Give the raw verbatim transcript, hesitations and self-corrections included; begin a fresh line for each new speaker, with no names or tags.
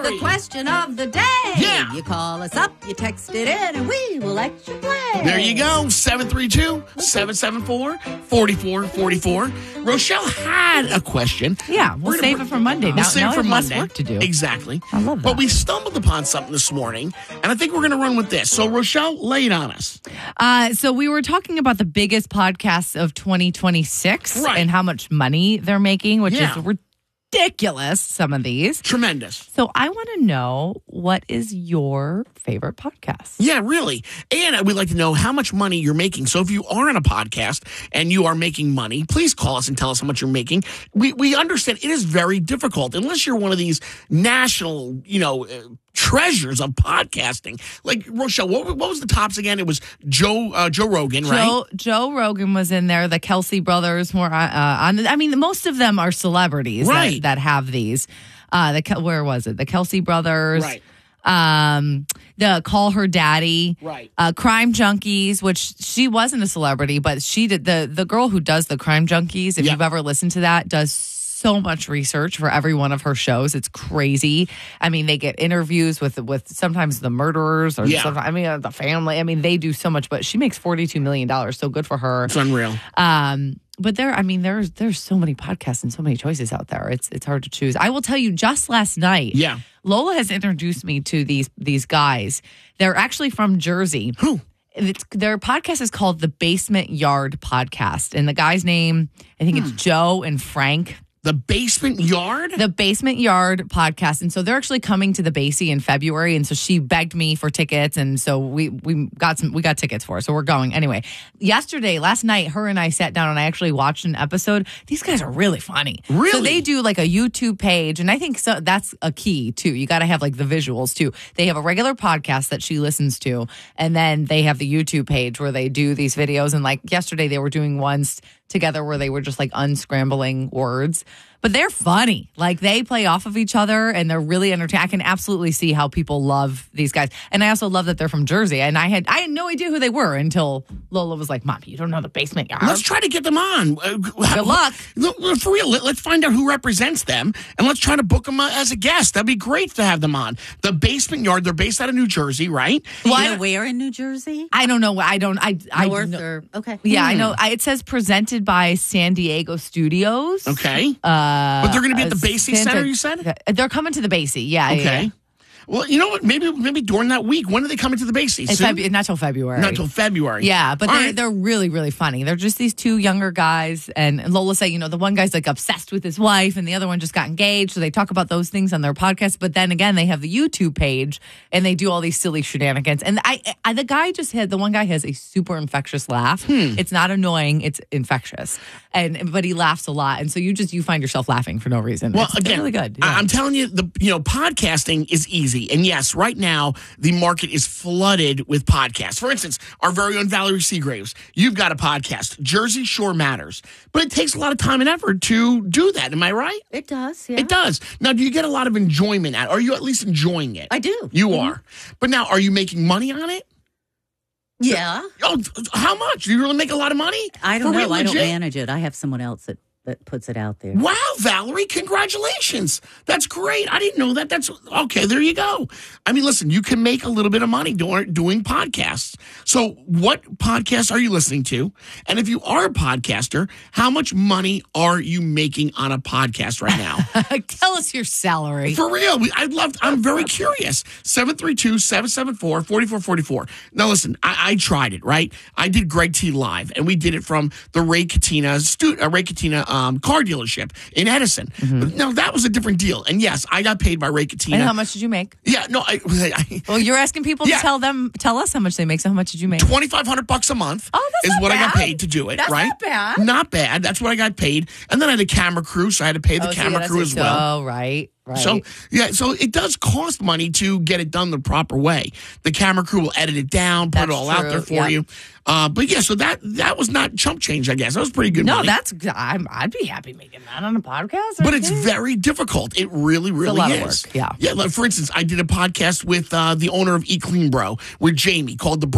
the question of the day.
Yeah.
You call us up, you text it in, and we will let you play.
There you go. seven three two, seven seven four, four four four four. Rochelle had a question.
Yeah, we'll
We're
save
gonna-
it for Monday.
We'll
Now,
save
now
it for
I have less
Monday.
work to do.
Exactly.
I love
But
that.
we stumbled upon something this morning, and I think we're going to run with this. So, Rochelle, lay it on us.
Uh, so we were talking about the biggest podcasts of twenty twenty-six
Right.
and how much money they're making, which
Yeah.
is ridiculous, some of these.
Tremendous.
So I want to know, what is your favorite podcast?
Yeah, really. And we'd like to know how much money you're making. So if you are on a podcast and you are making money, please call us and tell us how much you're making. We we understand it is very difficult unless you're one of these national, you know, uh, treasures of podcasting. Like, Rochelle, what, what was the tops again? It was Joe uh, Joe Rogan, right?
Joe, Joe Rogan was in there. The Kelsey brothers were uh, on. The, I mean, most of them are celebrities
Right.
that, that have these. Uh, the Kel- where was it? The Kelsey brothers.
Right.
Um, the Call Her Daddy.
Right.
Uh, Crime Junkies, which she wasn't a celebrity, but she did. The the girl who does the Crime Junkies, if
Yeah.
you've ever listened to that, does so much research for every one of her shows. It's crazy. I mean, they get interviews with with sometimes the murderers or
Yeah.
some- I mean uh, the family. I mean, they do so much, but she makes forty-two million dollars. So good for her.
It's unreal.
Um, but there, I mean, there's there's so many podcasts and so many choices out there. It's it's hard to choose. I will tell you, just last night,
Yeah.
Lola has introduced me to these these guys. They're actually from Jersey.
Who?
It's, their podcast is called the Basement Yard Podcast, and the guy's name, I think it's Joe and Frank.
The Basement Yard?
The Basement Yard Podcast. And so they're actually coming to the Basie in February. And so she begged me for tickets. And so we we got some we got tickets for it. So we're going. Anyway, yesterday, last night, her and I sat down and I actually watched an episode. These guys are really funny.
Really?
So they do like a YouTube page. And I think so that's a key too. You got to have like the visuals too. They have a regular podcast that she listens to. And then they have the YouTube page where they do these videos. And like yesterday, they were doing ones together where they were just like unscrambling words. But they're funny. Like, they play off of each other, and they're really entertaining. I can absolutely see how people love these guys. And I also love that they're from Jersey. And I had I had no idea who they were until Lola was like, Mom, you don't know the Basement Yard?
Let's try to get them on. Uh,
Good luck.
No, for real, let, let's find out who represents them, and let's try to book them uh, as a guest. That'd be great to have them on. The Basement Yard, they're based out of New Jersey, right?
Do you
What?
know where in New Jersey?
I don't know. I don't. I. I
North
know-
or okay?
Yeah, I know. I, it says presented by San Diego Studios.
Okay.
Uh,
But they're going to be at the
uh,
Basie
Santa-
Center, you said?
They're coming to the Basie. Yeah. yeah,
Okay.
yeah.
Well, you know what? Maybe maybe during that week. When are they coming to the Basie?
It's
Soon?
Febu- not till February.
Not until February.
Yeah, but
All
they're,
right.
they're really, really funny. They're just these two younger guys. And Lola said, you know, the one guy's like obsessed with his wife and the other one just got engaged. So they talk about those things on their podcast. But then again, they have the YouTube page and they do all these silly shenanigans. And I, I the guy just had, the one guy has a super infectious laugh.
Hmm.
It's not annoying, it's infectious. And but he laughs a lot. And so you just, you find yourself laughing for no reason.
Well,
it's
again,
really good.
I-
Yeah.
I'm telling you, the you know, podcasting is easy. And yes, right now, the market is flooded with podcasts. For instance, our very own Valerie Seagraves, you've got a podcast, Jersey Shore Matters. But it takes a lot of time and effort to do that. Am I right?
It does. Yeah,
It does. Now, do you get a lot of enjoyment out it? Are you at least enjoying it?
I do.
You
Mhm.
are. But now, are you making money on it?
Yeah,
Oh, how much? Do you really make a lot of money?
I don't
For real,
know. I don't
legit?
manage it. I have someone else that, that puts it out there.
Wow, Valerie, congratulations. That's great. I didn't know that. That's okay. There you go. I mean, listen, you can make a little bit of money doing, doing podcasts. So what podcasts are you listening to? And if you are a podcaster, how much money are you making on a podcast right now?
Tell us your salary.
For real, we, I'd love. I'm very curious. seven three two, seven seven four, four four four four. Now, listen, I, I tried it. Right, I did Greg T live, and we did it from the Ray Katina stu- uh, Ray Katina um, car dealership in Edison.
Mm-hmm.
Now that was a different deal, and yes, I got paid by Ray Katina.
And how much did you make?
Yeah, no, I, I
Well, you're asking people
Yeah.
to tell them, tell us how much they make. So how much did you make?
twenty five hundred bucks a month.
Oh, that's
is
not
what I got
bad.
paid to do it.
That's
right?
not bad.
Not bad. That's what I got paid, and then I had a camera crew, so I had to pay the
Oh, so yeah,
camera
that's
crew
it.
as well.
Oh, right, right.
So, yeah, so it does cost money to get it done the proper way. The camera crew will edit it down, put
That's
it all out
true,
there for
yeah.
you. Uh, but yeah, so that that was not chump change, I guess. That was pretty good
no,
money.
that's I'm, I'd be happy making that on a podcast. Are
but
you
it's
kidding?
very difficult. It really, really
lot of
is.
work, yeah.
Yeah, like for instance, I did a podcast with uh, the owner of E Clean Bro, with Jamie, called The